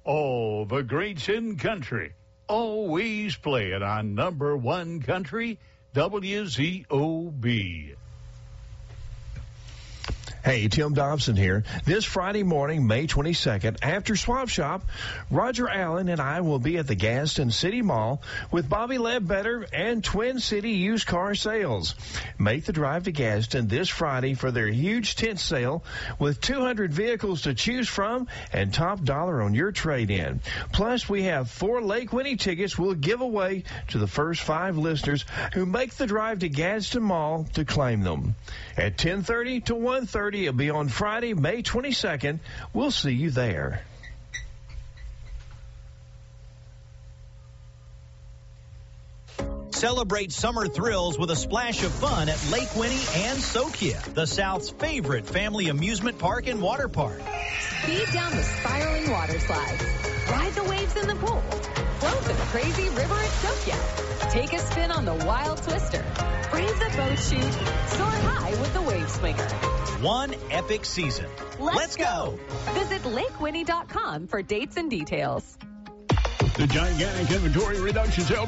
All the greats in country. Always play it on number one country, WZOB. Hey, Tim Dobson here. This Friday morning, May 22nd, after Swap Shop, Roger Allen and I will be at the Gaston City Mall with Bobby Ledbetter and Twin City Used Car Sales. Make the drive to Gaston this Friday for their huge tent sale with 200 vehicles to choose from and top dollar on your trade-in. Plus, we have 4 Lake Winnie tickets we'll give away to the first 5 listeners who make the drive to Gaston Mall to claim them. At 10:30 to 1:30, it'll be on Friday, May 22nd. We'll see you there. Celebrate summer thrills with a splash of fun at Lake Winnie and Sokia, the South's favorite family amusement park and water park. Speed down the spiraling water slides. Ride the waves in the pool. Float the crazy river at Sokia. Take a spin on the wild twister. Brave the boat chute. Soar high with the wave swinger. One epic season. Let's go! Visit LakeWinnie.com for dates and details. The gigantic inventory reduction sale